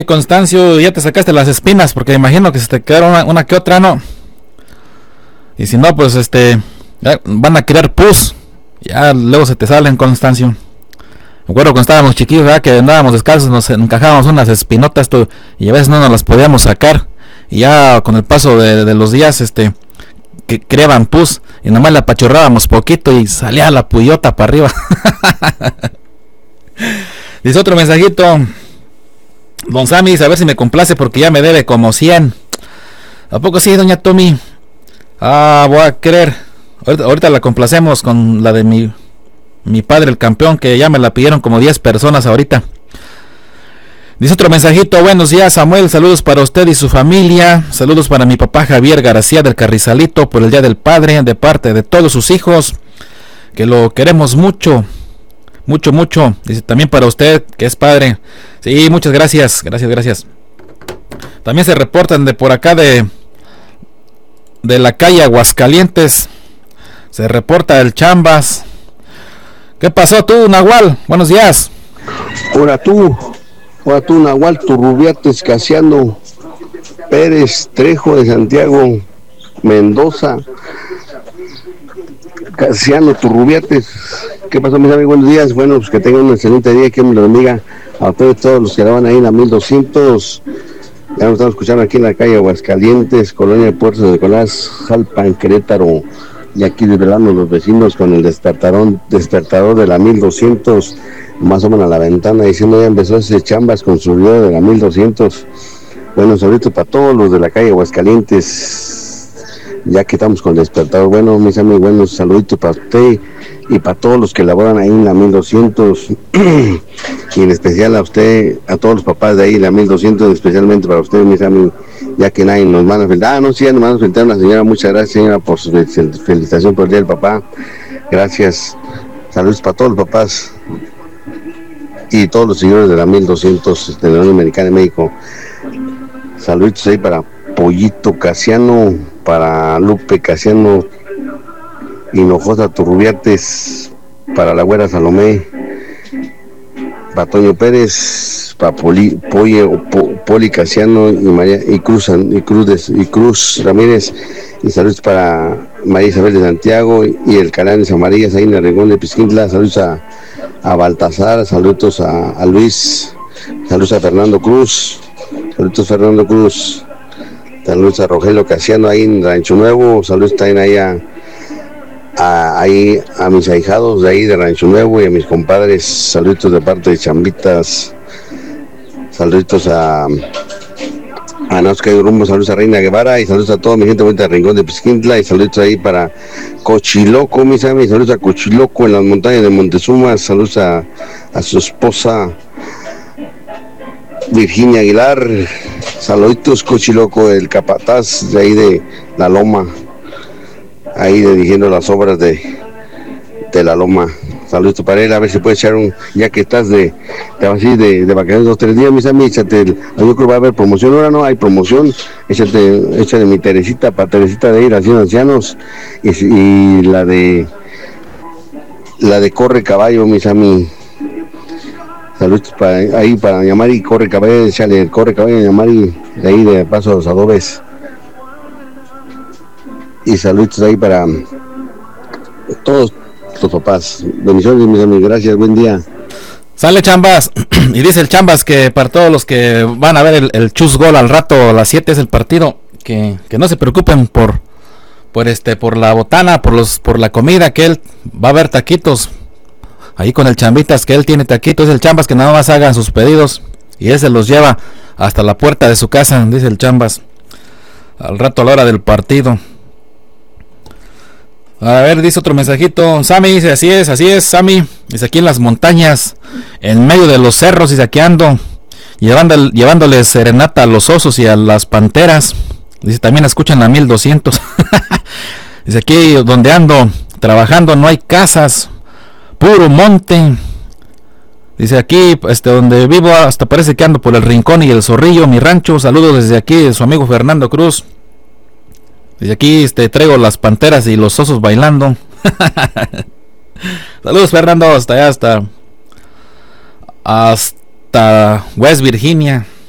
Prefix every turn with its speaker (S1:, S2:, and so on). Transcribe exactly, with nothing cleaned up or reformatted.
S1: Constancio, ya te sacaste las espinas, porque imagino que se te quedaron una, una que otra, ¿no? Y si no, pues este, van a querer pus. Ya luego se te salen, Constancio. Me acuerdo cuando estábamos chiquillos, ¿verdad? Que andábamos descalzos, nos encajábamos unas espinotas tú, y a veces no nos las podíamos sacar. Y ya con el paso de, de los días, este, que creaban pus, y nada más la apachurrábamos poquito y salía la puyota para arriba. Dice otro mensajito. Don Sammy, a ver si me complace porque ya me debe como cien. ¿A poco sí, doña Tommy? Ah, voy a querer. Ahorita, ahorita la complacemos con la de mi, mi padre, el campeón, que ya me la pidieron como diez personas ahorita. Dice otro mensajito. Buenos días, Samuel. Saludos para usted y su familia. Saludos para mi papá Javier García del Carrizalito por el Día del Padre, de parte de todos sus hijos, que lo queremos mucho. Mucho, mucho. Dice también para usted, que es padre. Sí, muchas gracias. Gracias, gracias. También se reportan de por acá de de la calle Aguascalientes. Se reporta el Chambas. ¿Qué pasó tú, Nahual? Buenos días.
S2: Ahora tú, ahora tú, Nahual, Turrubiates, Casiano Pérez, Trejo de Santiago, Mendoza, Casiano Turrubiates. ¿Qué pasó, mis amigos? Buenos días. Bueno, pues que tengan un excelente día. Que me lo bendiga a todos, todos los que la van ahí en la mil doscientos. Ya nos estamos escuchando aquí en la calle Aguascalientes, Colonia Puerto de Nicolás, Jalpan, Querétaro. Y aquí desvelando los vecinos con el despertarón, despertador de la mil doscientos, más o menos a la ventana, diciendo ya empezó ese Chambas con su video de la mil doscientos. Bueno, saludos para todos los de la calle Aguascalientes, ya que estamos con el despertador. Bueno, mis amigos, buenos saluditos para usted y para todos los que laboran ahí en la mil doscientos, y en especial a usted, a todos los papás de ahí en la mil doscientos, especialmente para usted, mis amigos, ya que nadie nos manda felicitar. Ah, no, sí, ya nos manda felicitar a una señora. Muchas gracias, señora, por su felicitación por el Día del Papá. Gracias. Saludos para todos los papás y todos los señores de la mil doscientos de la Unión Americana de México. Saludos ahí para Pollito Casiano, para Lupe Casiano, Hinojosa Turrubiates, para la güera Salomé, para Toño Pérez, para Poli, Pollo, po, Poli Casiano y María y Cruz y Cruz de, y Cruz Ramírez, y saludos para María Isabel de Santiago y, y el canal de San Marías ahí en el Rincón de Pisquintla. Saludos a, a Baltasar, saludos a, a Luis, saludos a Fernando Cruz, saludos a Fernando Cruz, saludos a Rogelio Casiano ahí en Rancho Nuevo, saludos también ahí a A, ahí a mis ahijados de ahí de Rancho Nuevo y a mis compadres. Saluditos de parte de Chambitas, saluditos a a Nazca y Rumbo, saludos a Reina Guevara y saludos a toda mi gente bonita de Rincón de Pisquintla, y saludos ahí para Cochiloco, mis amigos, saludos a Cochiloco en las montañas de Montezuma, saludos a, a su esposa Virginia Aguilar, saluditos Cochiloco, el capataz de ahí de La Loma, ahí dirigiendo las obras de, de La Loma. Saludos para él, a ver si puede echar un, ya que estás de, de así de, de vacaciones dos, tres días, mis amigos, échate, el, yo creo que va a haber promoción, ahora no hay promoción, échate, échate mi Teresita, para Teresita de ir a cien ancianos, y, y la de, la de Corre Caballo, mis amigos. Saludos para, ahí para Yamari, Corre Caballo, échale el Corre Caballo, Yamari, de ahí de Paso a los Adobes. Y saludos ahí para todos los papás. Bendiciones, mis amigos. Gracias, buen día.
S1: Sale Chambas. Y dice el Chambas que para todos los que van a ver el, el Chus Gol al rato, a las siete es el partido, que, que no se preocupen por por este por la botana, por los por la comida, que él va a haber taquitos ahí con el Chambitas, que él tiene taquitos. Es el Chambas que nada más hagan sus pedidos y él se los lleva hasta la puerta de su casa, dice el Chambas, al rato a la hora del partido. A ver, dice otro mensajito. Sammy dice, así es, así es, Sammy. Dice, aquí en las montañas, en medio de los cerros, dice, aquí ando, llevando, llevándoles serenata a los osos y a las panteras. Dice, también escuchan la mil doscientos. Dice, aquí donde ando trabajando no hay casas, puro monte. Dice, aquí, este, donde vivo, hasta parece que ando por el Rincón y el Zorrillo, mi rancho. Saludos desde aquí de su amigo Fernando Cruz. Desde aquí este, traigo las panteras y los osos bailando. Saludos, Fernando, hasta allá, hasta, hasta West Virginia.